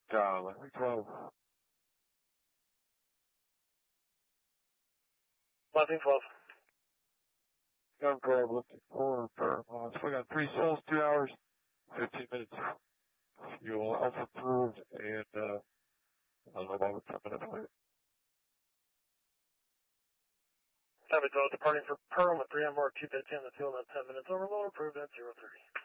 Charlie, 12. Lifting 12. Gun 12, lifting 4 for launch. We got 3 cells, 2 hours, 15 minutes. Fuel alpha approved, and, I don't know about 10 minutes later. Copy 12, departing for Pearl with 3 on board, 2 bits in the fuel, that's 10 minutes over, load approved at 030.